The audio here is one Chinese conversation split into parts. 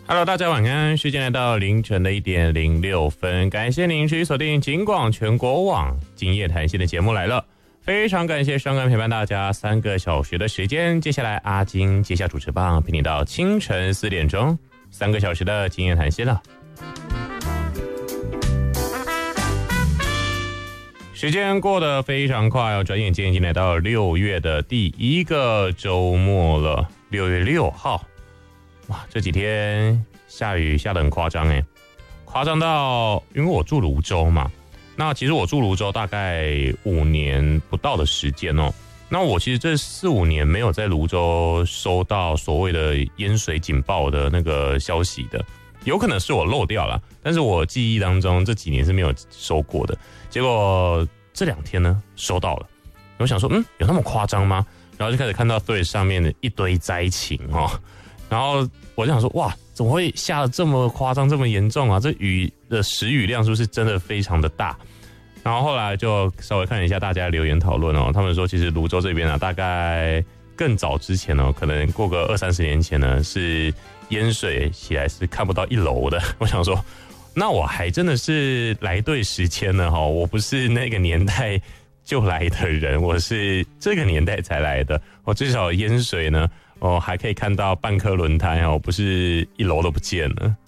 Hello， 大家晚安，时间来到凌晨的1:06，感谢您持续锁定警广全国网今夜谈心的节目来了，非常感谢上官陪伴大家3个小时的时间。接下来阿金接下主持棒，陪你到清晨4点钟，3个小时的今夜谈心了。时间过得非常快哦，转眼间已经来到6月的第1个周末了，6月6号。哇，这几天下雨下得很夸张夸张到，因为我住泸州嘛，那其实我住泸州大概5年不到的时间哦。那我其实这4、5年没有在泸州收到所谓的淹水警报的那个消息的，有可能是我漏掉了，但是我记忆当中这几年是没有收过的。结果这2天呢收到了，我想说有那么夸张吗？然后就开始看到对上面的一堆灾情哦。然后我就想说，哇，怎么会下得这么夸张、这么严重啊？这雨的时雨量是不是真的非常的大？然后后来就稍微看了一下大家留言讨论哦，他们说其实泸州这边啊，大概更早之前哦，可能过个20-30年前呢，是淹水起来是看不到1楼的。我想说，那我还真的是来对时间了哈，我不是那个年代就来的人，我是这个年代才来的。我至少淹水呢。还可以看到半颗轮胎哦，不是1楼都不见了。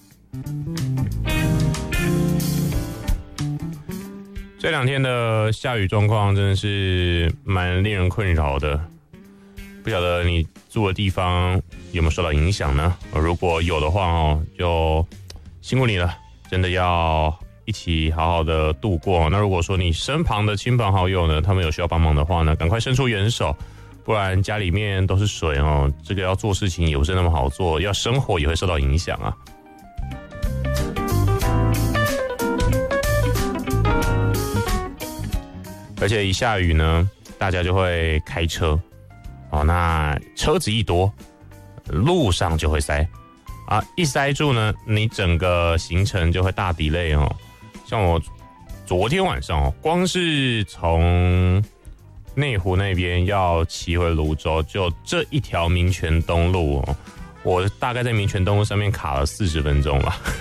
这2天的下雨状况真的是蛮令人困扰的，不晓得你住的地方有没有受到影响呢？如果有的话就辛苦你了，真的要一起好好的度过。那如果说你身旁的亲朋好友呢，他们有需要帮忙的话呢，赶快伸出援手。不然家里面都是水哦，这个要做事情也不是那么好做，要生活也会受到影响啊。而且一下雨呢，大家就会开车哦，那车子一多，路上就会塞啊，一塞住呢，你整个行程就会大 delay 哦。像我昨天晚上哦，光是从内湖那边要骑回泸州，就这一条民权东路哦，我大概在民权东路上面卡了40分钟吧。